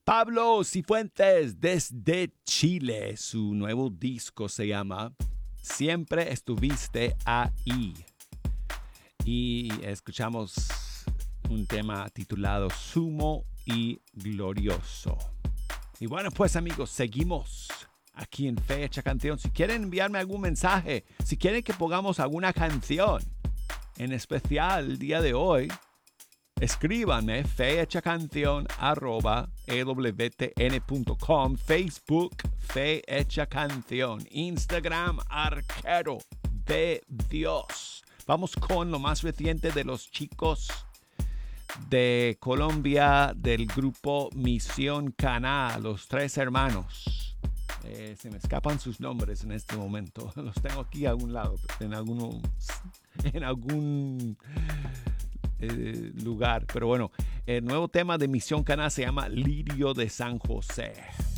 Pablo Cifuentes desde Chile. Su nuevo disco se llama Siempre Estuviste Ahí. Y escuchamos un tema titulado Sumo y Glorioso. Y bueno, pues amigos, seguimos aquí en Fecha Canción. Si quieren enviarme algún mensaje, si quieren que pongamos alguna canción en especial el día de hoy, escríbanme fehechacanción@ewtn.com, Facebook Fe Hecha Canción, Instagram Arquero de Dios. Vamos con lo más reciente de los chicos de Colombia del grupo Misión Caná, los tres hermanos. Se me escapan sus nombres en este momento. Los tengo aquí a algún lado, en algún lugar. Pero bueno, el nuevo tema de Misión Caná se llama Lirio de San José.